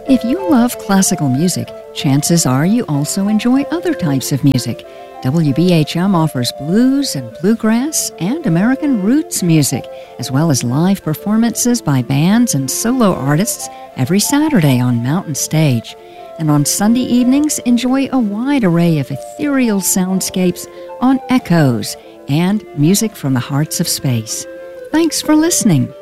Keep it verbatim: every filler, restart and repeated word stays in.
If you love classical music, chances are you also enjoy other types of music. W B H M offers blues and bluegrass and American roots music, as well as live performances by bands and solo artists every Saturday on Mountain Stage. And on Sunday evenings, enjoy a wide array of ethereal soundscapes on Echoes and music from the hearts of space. Thanks for listening.